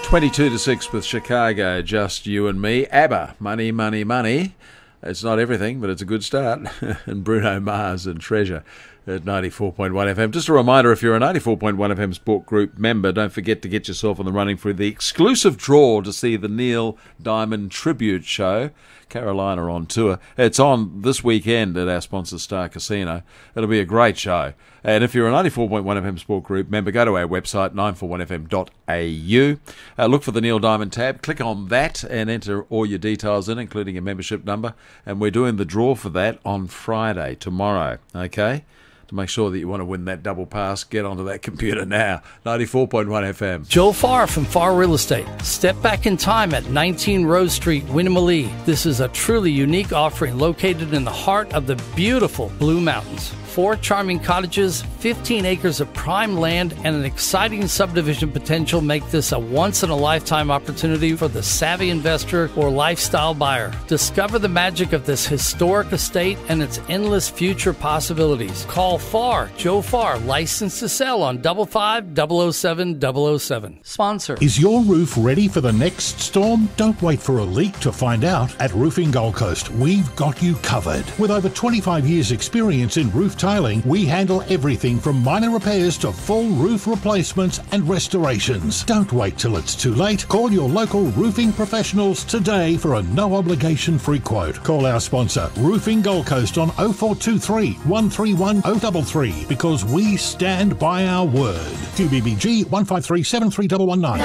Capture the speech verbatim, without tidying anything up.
twenty-two to six with Chicago, just you and me. ABBA, Money, Money, Money. It's not everything, but it's a good start. And Bruno Mars and Treasure at ninety-four point one F M. Just a reminder, if you're a ninety-four point one F M Sport Group member, don't forget to get yourself on the running for the exclusive draw to see the Neil Diamond Tribute Show. Carolina on tour. It's on this weekend at our sponsor Star Casino. It'll be a great show. And if you're a ninety-four point one F M Sport Group member, go to our website, nine four one f m dot a u. Uh, look for the Neil Diamond tab. Click on that and enter all your details in, including a membership number. And we're doing the draw for that on Friday, tomorrow. Okay? To make sure that you want to win that double pass, get onto that computer now. ninety-four point one F M. Joe Farr from Farr Real Estate. Step back in time at nineteen Rose Street, Winnimalee. This is a truly unique offering located in the heart of the beautiful Blue Mountains. Four charming cottages, fifteen acres of prime land, and an exciting subdivision potential make this a once-in-a-lifetime opportunity for the savvy investor or lifestyle buyer. Discover the magic of this historic estate and its endless future possibilities. Call Farr, Joe Farr, licensed to sell on five five double oh seven double oh seven. Sponsor. Is your roof ready for the next storm? Don't wait for a leak to find out. At Roofing Gold Coast, we've got you covered. With over twenty-five years experience in roof tiling, we handle everything from minor repairs to full roof replacements and restorations. Don't wait till it's too late. Call your local roofing professionals today for a no-obligation free quote. Call our sponsor, Roofing Gold Coast, on oh four two three, one three one oh three three, because we stand by our word. Q B B G one five three seven three one one nine.